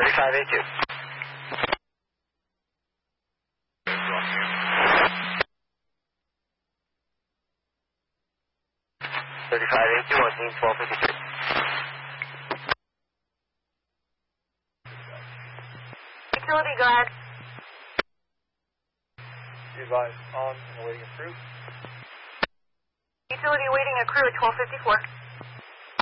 3582. Team 1253. Utility, go ahead. Advise on and awaiting a crew. Utility waiting a crew at 1254.